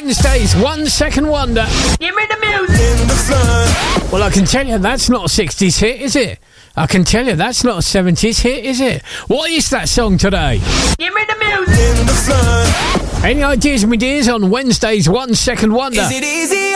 Wednesday's 1 Second Wonder. Give me the music. Well, I can tell you that's not a 60s hit, is it? I can tell you that's not a 70s hit, is it? What is that song today? Give me the music. Any ideas, my dears, on Wednesday's 1 Second Wonder? Is it easy?